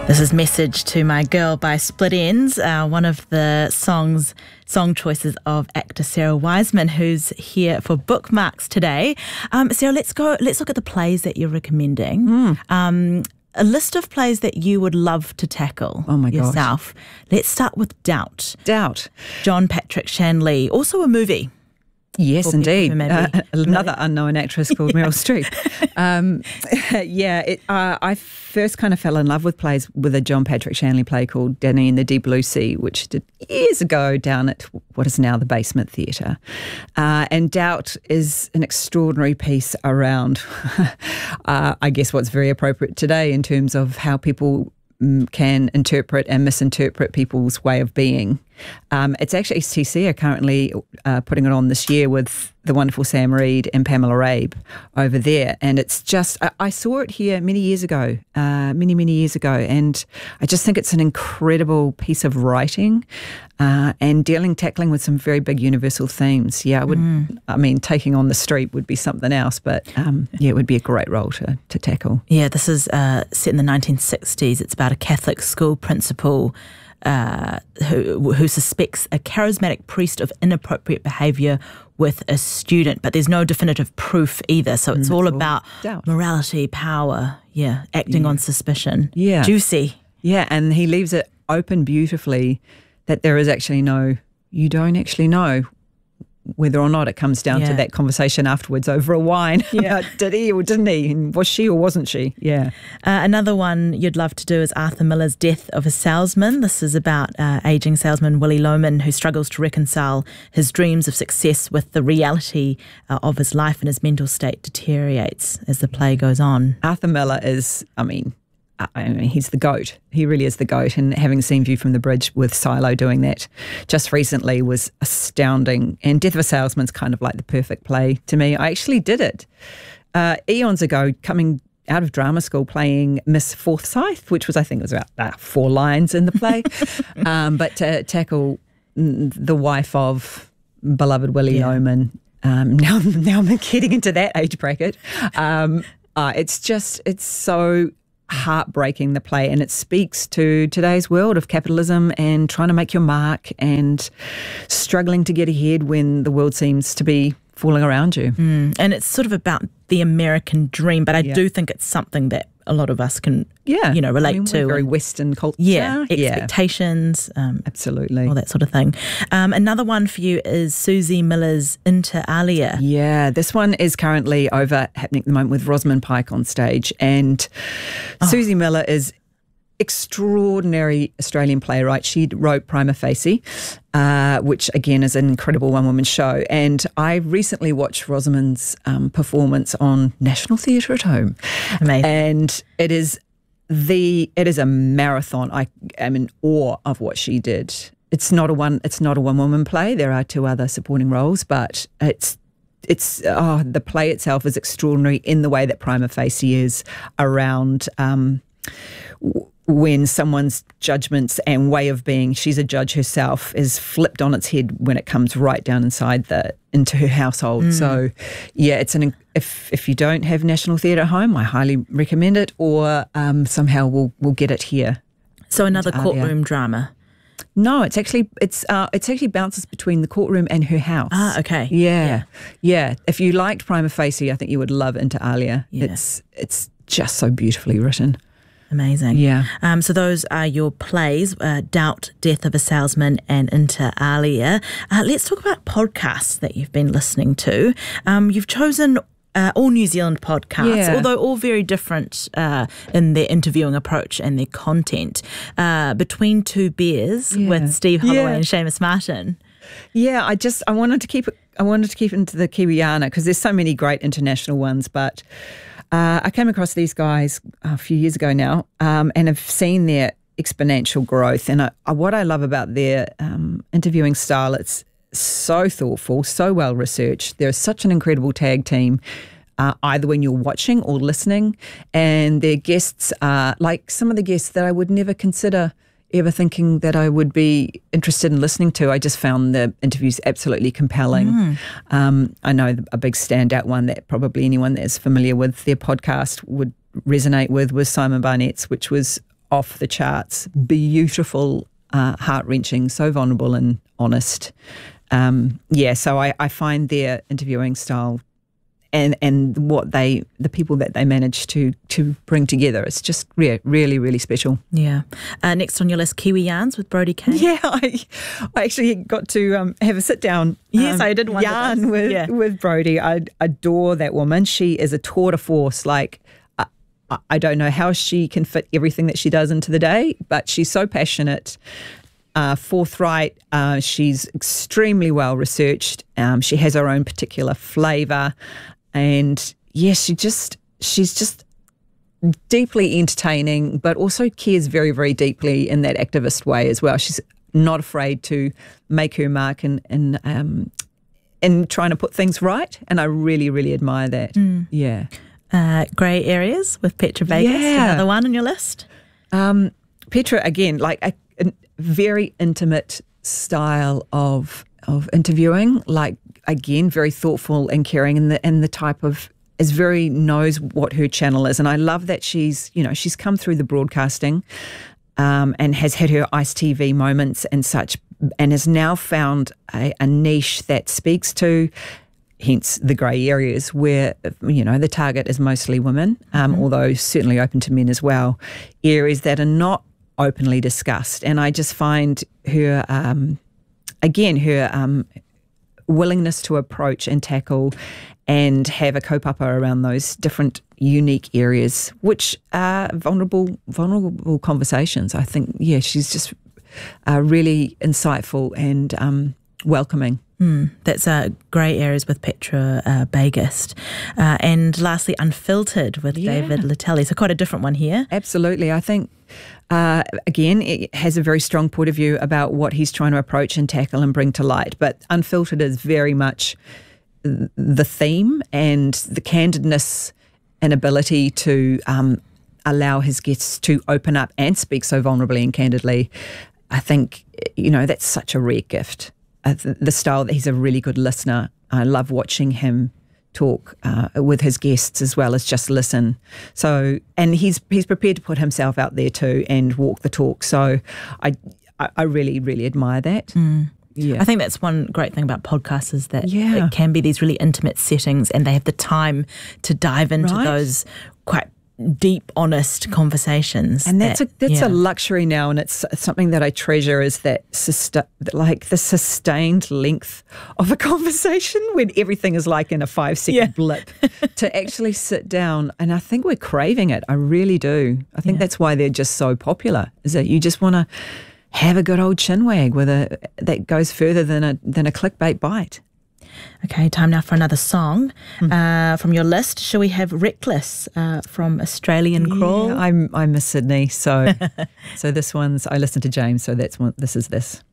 This is Message to My Girl by Split Enz, one of the song choices of actor Sarah Wiseman, who's here for Bookmarks today. Sarah, let's look at the plays that you're recommending. A list of plays that you would love to tackle yourself. Gosh. Let's start with Doubt. Doubt. John Patrick Shanley, also a movie. Yes, indeed. Another unknown actress called Meryl Streep. I first kind of fell in love with plays with a John Patrick Shanley play called Danny in the Deep Blue Sea, which did years ago down at what is now the Basement Theatre. And Doubt is an extraordinary piece around, I guess, what's very appropriate today in terms of how people can interpret and misinterpret people's way of being. It's actually STC are currently putting it on this year with the wonderful Sam Reid and Pamela Rabe over there. And it's just, I saw it here many years ago, and I just think it's an incredible piece of writing and tackling with some very big universal themes. Yeah, taking on the street would be something else, but it would be a great role to tackle. Yeah, this is set in the 1960s. It's about a Catholic school principal who suspects a charismatic priest of inappropriate behaviour with a student, but there's no definitive proof either. So it's all about morality, power, acting on suspicion. Yeah. Juicy. Yeah, and he leaves it open beautifully that there is actually you don't actually know whether or not it comes down to that conversation afterwards over a wine. Yeah. Did he or didn't he? And was she or wasn't she? Yeah. Another one you'd love to do is Arthur Miller's Death of a Salesman. This is about ageing salesman Willie Loman, who struggles to reconcile his dreams of success with the reality of his life, and his mental state deteriorates as the play goes on. Arthur Miller is, he's the GOAT. He really is the GOAT. And having seen View from the Bridge with Silo doing that just recently was astounding. And Death of a Salesman's kind of like the perfect play to me. I actually did it eons ago, coming out of drama school, playing Miss Forsyth, which was, I think it was about 4 lines in the play. But to tackle the wife of beloved Willie Loman, now I'm getting into that age bracket. It's so heartbreaking, the play, and it speaks to today's world of capitalism and trying to make your mark and struggling to get ahead when the world seems to be falling around you. And it's sort of about the American dream, but I do think it's something that a lot of us can relate to. Very Western culture. Yeah, expectations. Absolutely. All that sort of thing. Another one for you is Susie Miller's Inter Alia. Yeah, this one is currently happening at the moment with Rosamund Pike on stage. And Susie Miller is extraordinary Australian playwright. She wrote Prima Facie, which again is an incredible one-woman show. And I recently watched Rosamund's performance on National Theatre at Home. Amazing. And it is a marathon. I am in awe of what she did. It's not a one-woman play. There are 2 other supporting roles, but the play itself is extraordinary in the way that Prima Facie is around when someone's judgments and way of being, she's a judge herself, is flipped on its head when it comes right down into her household. So, it's if you don't have National Theatre at home, I highly recommend it, or somehow we'll get it here. So another courtroom drama. No, it actually bounces between the courtroom and her house. Okay. Yeah. If you liked Prima Facie, I think you would love Inter Alia. Yeah. It's just so beautifully written. Amazing. Yeah. So those are your plays, Doubt, Death of a Salesman and Inter Alia. Let's talk about podcasts that you've been listening to. You've chosen all New Zealand podcasts, although all very different in their interviewing approach and their content. Between Two Beers with Steve Holloway and Seamus Martin. Yeah, I wanted to keep it into the Kiwiana because there's so many great international ones, but I came across these guys a few years ago now and have seen their exponential growth. And what I love about their interviewing style, it's so thoughtful, so well researched. They're such an incredible tag team, either when you're watching or listening. And their guests are like some of the guests that I would never consider ever thinking that I would be interested in listening to. I just found the interviews absolutely compelling. I know a big standout one that probably anyone that's familiar with their podcast would resonate with was Simon Barnett's, which was off the charts, beautiful, heart-wrenching, so vulnerable and honest. So I find their interviewing style and the people that they manage to bring together, it's just really, really special. Yeah. Next on your list, Kiwi Yarns with Brodie Kane. Yeah, I actually got to have a sit down. Yes, I did yarn with Brodie. I adore that woman. She is a tour de force. Like, I don't know how she can fit everything that she does into the day, but she's so passionate, forthright. She's extremely well researched. She has her own particular flavour, and she's just deeply entertaining, but also cares very, very deeply in that activist way as well. She's not afraid to make her mark in trying to put things right, and I really, really admire that. Yeah. Grey Areas with Petra Vegas, another one on your list. Petra, again, like a very intimate style of interviewing, like, again, very thoughtful and caring, and the type of knows what her channel is. And I love that she's come through the broadcasting and has had her ICE TV moments and such, and has now found a niche that speaks to, hence the grey areas, where, the target is mostly women, although certainly open to men as well, areas that are not openly discussed. And I just find her, her willingness to approach and tackle and have a kaupapa around those different unique areas, which are vulnerable conversations. I think, she's just really insightful and welcoming. That's Grey Areas with Petra Vegas. And lastly, Unfiltered with David Latelli. So quite a different one here. Absolutely. I think, again, it has a very strong point of view about what he's trying to approach and tackle and bring to light. But Unfiltered is very much the theme, and the candidness and ability to allow his guests to open up and speak so vulnerably and candidly. I think, that's such a rare gift. The style that he's a really good listener. I love watching him talk with his guests as well as just listen. So, and he's prepared to put himself out there too and walk the talk. So I really, really admire that. Yeah. I think that's one great thing about podcasts is that it can be these really intimate settings, and they have the time to dive into those quite deep, honest conversations. And that's a luxury now, and it's something that I treasure, is that the sustained length of a conversation when everything is like in a 5-second blip, to actually sit down. And I think we're craving it. I really do. I think that's why they're just so popular, is that you just want to have a good old chinwag that goes further than a clickbait bite. Okay, time now for another song from your list. Shall we have Reckless from Australian Crawl? I'm Miss Sydney, so this one's, I listen to James, so this is this.